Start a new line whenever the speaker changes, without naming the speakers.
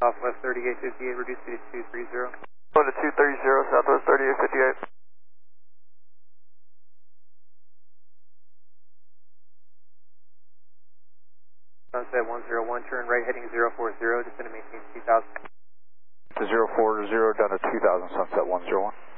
Southwest 3858, reduce speed to 230.
Going to 230, Southwest 3858.
Sunset 101, turn right heading 040, just going to maintain 2000.
To 040 down to 2000, Sunset 101.